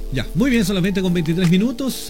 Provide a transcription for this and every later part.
Ya, muy bien, son las 20 con 23 minutos.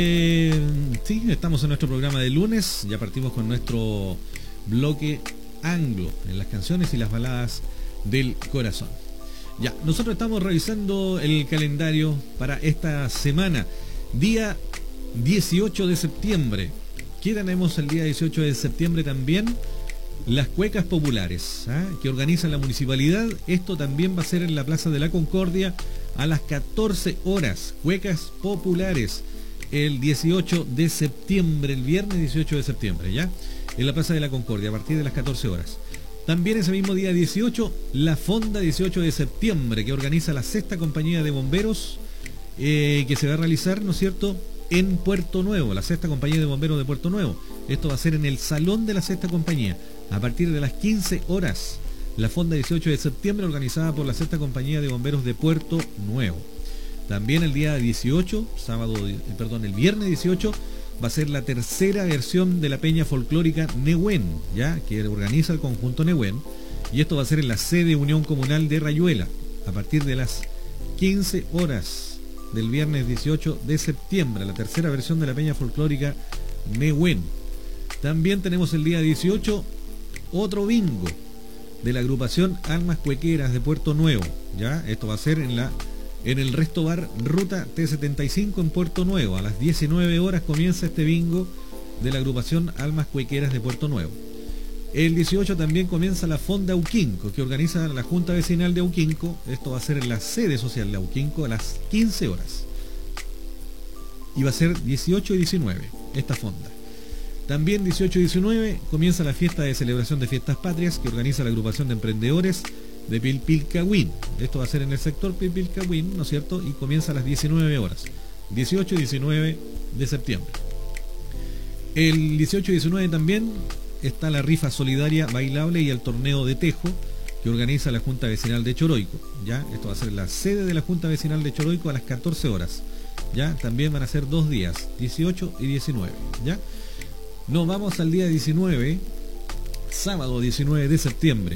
Sí, estamos en nuestro programa de lunes. Ya partimos con nuestro bloque anglo en las canciones y las baladas del corazón. Ya, nosotros estamos revisando el calendario para esta semana. Día 18 de septiembre. ¿Qué tenemos el día 18 de septiembre también? Las cuecas populares, que organiza la municipalidad. Esto también va a ser en la Plaza de la Concordia a las 14 horas. Cuecas populares el 18 de septiembre, el viernes 18 de septiembre, ¿ya? En la Plaza de la Concordia a partir de las 14 horas. También ese mismo día 18, la Fonda 18 de septiembre, que organiza la Sexta Compañía de Bomberos, que se va a realizar, ¿no es cierto?, en Puerto Nuevo, la Sexta Compañía de Bomberos de Puerto Nuevo. Esto va a ser en el Salón de la Sexta Compañía, a partir de las 15 horas. La Fonda 18 de septiembre, organizada por la Sexta Compañía de Bomberos de Puerto Nuevo. También el día 18, el viernes 18, va a ser la tercera versión de la peña folclórica Nehuen, ya, que organiza el conjunto Nehuen, y esto va a ser en la sede Unión Comunal de Rayuela, a partir de las 15 horas del viernes 18 de septiembre, la tercera versión de la peña folclórica Nehuen. También tenemos el día 18 otro bingo de la agrupación Almas Cuequeras de Puerto Nuevo, ya, esto va a ser en el Resto Bar Ruta T75 en Puerto Nuevo. A las 19 horas comienza este bingo de la agrupación Almas Cuequeras de Puerto Nuevo. El 18 también comienza la Fonda Auquinco, que organiza la Junta Vecinal de Auquinco. Esto va a ser en la sede social de Auquinco a las 15 horas. Y va a ser 18 y 19 esta fonda. También 18 y 19 comienza la fiesta de celebración de fiestas patrias, que organiza la agrupación de emprendedores de Pilpilcahuín. Esto va a ser en el sector Pilpilcahuín, ¿no es cierto? Y comienza a las 19 horas. 18 y 19 de septiembre. El 18 y 19 también está la rifa solidaria bailable y el torneo de tejo, que organiza la Junta Vecinal de Choroico, ¿ya? Esto va a ser en la sede de la Junta Vecinal de Choroico a las 14 horas, ¿ya? También van a ser 2 días, 18 y 19, ¿ya? Nos vamos al día 19, sábado 19 de septiembre.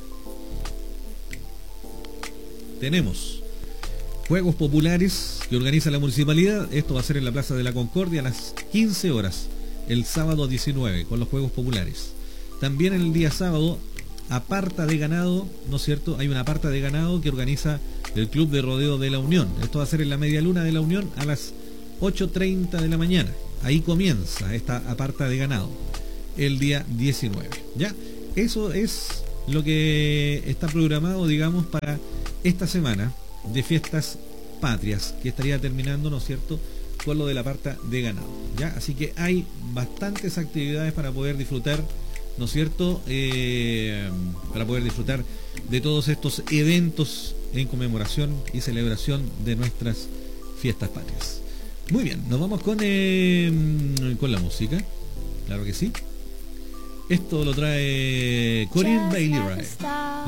Tenemos Juegos Populares que organiza la municipalidad. Esto va a ser en la Plaza de la Concordia a las 15 horas, el sábado 19, con los Juegos Populares. También en el día sábado, aparta de ganado, ¿no es cierto? Hay una aparta de ganado que organiza el Club de Rodeo de la Unión. Esto va a ser en la Media Luna de la Unión a las 8:30 de la mañana. Ahí comienza esta aparta de ganado, el día 19, ¿ya? Eso es lo que está programado, digamos, para esta semana de fiestas patrias, que estaría terminando, ¿no es cierto?, con lo de la aparta de ganado, ¿ya? Así que hay bastantes actividades para poder disfrutar, ¿no es cierto?, para poder disfrutar de todos estos eventos en conmemoración y celebración de nuestras fiestas patrias. Muy bien, nos vamos con la música, claro que sí. Esto lo trae Corinne Bailey Rae.